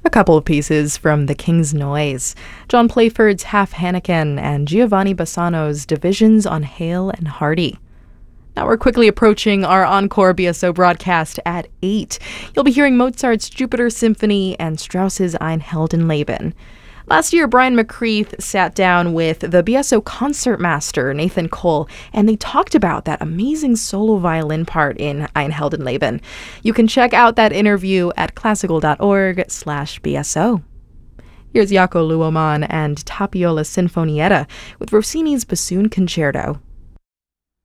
A couple of pieces from The King's Noise, John Playford's Half Hannikin, and Giovanni Bassano's Divisions on Hale and Hardy. Now we're quickly approaching our encore BSO broadcast at 8. You'll be hearing Mozart's Jupiter Symphony and Strauss's Ein Heldenleben. Last year, Brian McCreath sat down with the BSO concertmaster, Nathan Cole, and they talked about that amazing solo violin part in Ein Heldenleben. You can check out that interview at classical.org/BSO. Here's Jaakko Luoman and Tapiola Sinfonietta with Rossini's Bassoon Concerto.